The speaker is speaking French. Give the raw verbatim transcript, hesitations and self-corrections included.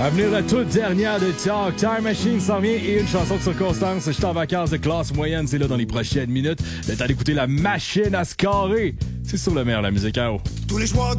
À venir la toute dernière de Talk. Time Machine s'en vient et une chanson de circonstance. Je suis en vacances de classe moyenne, c'est là dans les prochaines minutes. Le temps d'écouter la machine à scorer. C'est sur le meilleur, la musique à eau. Tous les joueurs de